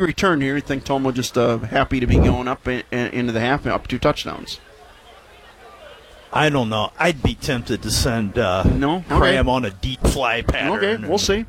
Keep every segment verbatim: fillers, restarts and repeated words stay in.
return here. You think Toma just uh, happy to be going up in, in, into the half, up two touchdowns? I don't know. I'd be tempted to send uh, no? Okay. Cram on a deep fly pattern. Okay, we'll see.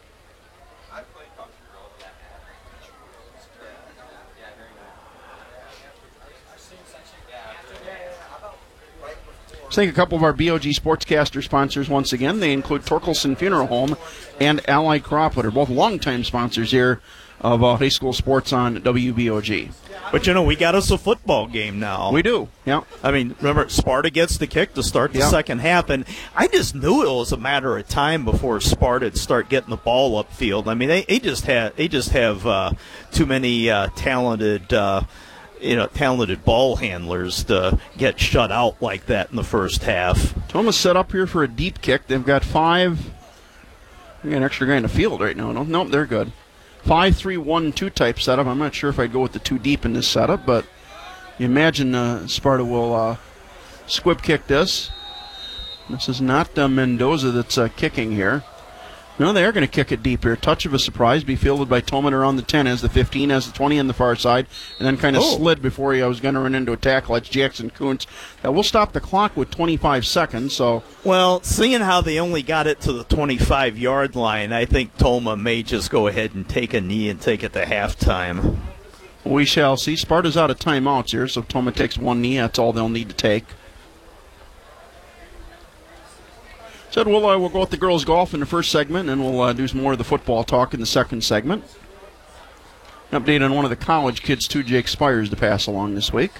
Let's thank a couple of our B O G Sportscaster sponsors once again. They include Torkelson Funeral Home and Allied Crop Litter, both longtime sponsors here of uh, high school sports on W B O G. But, you know, we got us a football game now. We do, yeah. I mean, remember, Sparta gets the kick to start the yeah. second half, and I just knew it was a matter of time before Sparta would start getting the ball upfield. I mean, they, they just have, they just have uh, too many uh, talented uh, you know, talented ball handlers to get shut out like that in the first half. Toma's set up here for a deep kick. They've got five. We got an extra guy in the field right now. No, nope, they're good. Five, three, one, two type setup. I'm not sure if I'd go with the two deep in this setup, but you imagine uh, Sparta will uh, squib kick this. This is not uh, Mendoza that's uh, kicking here. No, they are going to kick it deep here. Touch of a surprise. Be fielded by Tolman around the ten as the fifteen, as the twenty on the far side, and then kind of oh. slid before he was going to run into a tackle. That's Jackson Kuntz. That will stop the clock with twenty-five seconds. So, well, seeing how they only got it to the twenty-five-yard line, I think Tolman may just go ahead and take a knee and take it to halftime. We shall see. Sparta's out of timeouts here, so Tolman takes one knee. That's all they'll need to take. Said we'll, uh, we'll go with the girls' golf in the first segment, and we'll uh, do some more of the football talk in the second segment. An update on one of the college kids, too, Jake Spires, to pass along this week.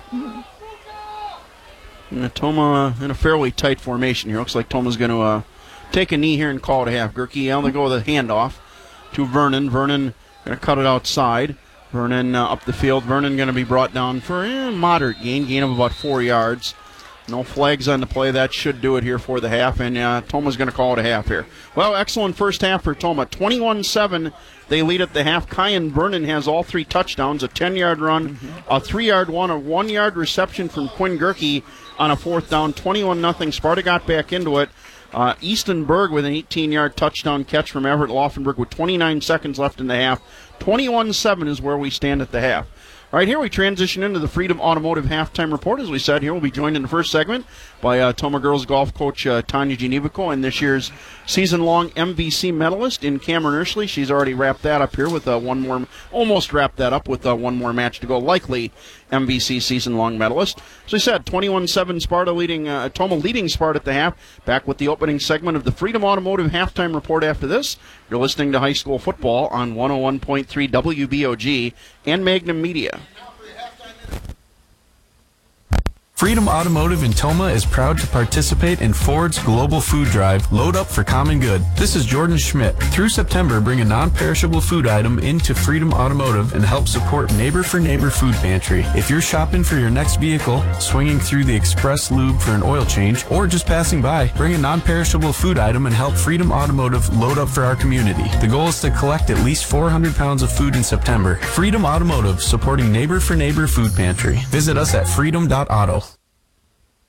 And Toma in a fairly tight formation here. Looks like Toma's going to uh, take a knee here and call it a half. Gerke, yeah, they go with a handoff to Vernon. Vernon going to cut it outside. Vernon uh, up the field. Vernon going to be brought down for a eh, moderate gain, gain of about four yards. No flags on the play. That should do it here for the half, and uh, Toma's going to call it a half here. Well, excellent first half for Toma. twenty-one seven, they lead at the half. Kyan Vernon has all three touchdowns, a ten-yard run, mm-hmm. a three-yard one, a one-yard reception from Quinn Gerke on a fourth down. twenty-one nothing. Sparta got back into it. Uh, Easton Berg with an eighteen-yard touchdown catch from Everett Laufenberg with twenty-nine seconds left in the half. twenty-one seven is where we stand at the half. All right, here we transition into the Freedom Automotive Halftime Report. As we said here, we'll be joined in the first segment by uh, Toma girls golf coach uh, Tanya Genevico and this year's season-long M V C medalist in Cameron Ursley. She's already wrapped that up here with uh, one more, almost wrapped that up with uh, one more match to go. Likely M V C season-long medalist. As we said, twenty-one seven Sparta leading, uh, Toma leading Sparta at the half. Back with the opening segment of the Freedom Automotive Halftime Report after this. You're listening to high school football on one oh one point three W B O G and Magnum Media. Freedom Automotive in Toma is proud to participate in Ford's Global Food Drive, Load Up for Common Good. This is Jordan Schmidt. Through September, bring a non-perishable food item into Freedom Automotive and help support Neighbor for Neighbor Food Pantry. If you're shopping for your next vehicle, swinging through the Express Lube for an oil change, or just passing by, bring a non-perishable food item and help Freedom Automotive load up for our community. The goal is to collect at least four hundred pounds of food in September. Freedom Automotive, supporting Neighbor for Neighbor Food Pantry. Visit us at freedom dot auto.